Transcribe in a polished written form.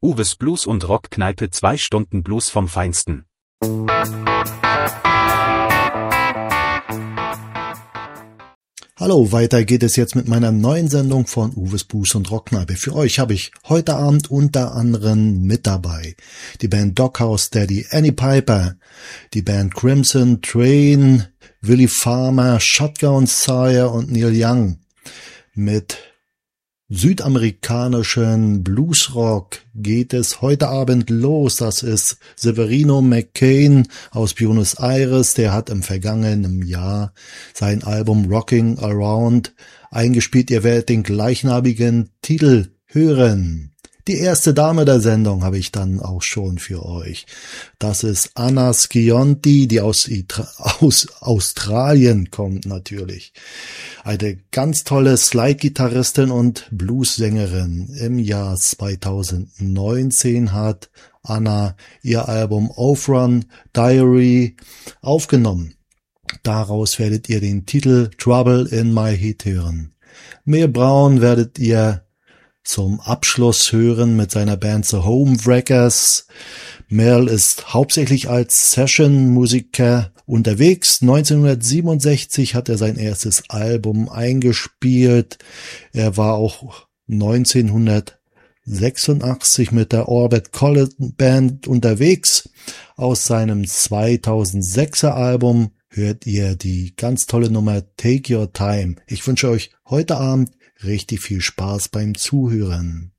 Uwes Blues und Rockkneipe, 2 Stunden Blues vom Feinsten. Hallo, weiter geht es jetzt mit meiner neuen Sendung von Uwes Blues und Rockkneipe. Für euch habe ich heute Abend unter anderem mit dabei die Band Doghouse Daddy, Annie Piper, die Band Crimson Train, Willie Farmer, Shotgun Sire und Neil Young. Mit südamerikanischen Bluesrock geht es heute Abend los. Das ist Severino McCain aus Buenos Aires. Der hat im vergangenen Jahr sein Album Rocking Around eingespielt. Ihr werdet den gleichnamigen Titel hören. Die erste Dame der Sendung habe ich dann auch schon für euch. Das ist Anna Schionti, die aus Australien kommt natürlich. Eine ganz tolle Slide-Gitarristin und Bluessängerin. Im Jahr 2019 hat Anna ihr Album Overrun Diary aufgenommen. Daraus werdet ihr den Titel Trouble in My Head hören. Mel Brown werdet ihr zum Abschluss hören mit seiner Band The Homewreckers. Mel ist hauptsächlich als Session-Musiker unterwegs. 1967 hat er sein erstes Album eingespielt. Er war auch 1986 mit der Orbit College Band unterwegs. Aus seinem 2006er Album hört ihr die ganz tolle Nummer Take Your Time. Ich wünsche euch heute Abend richtig viel Spaß beim Zuhören.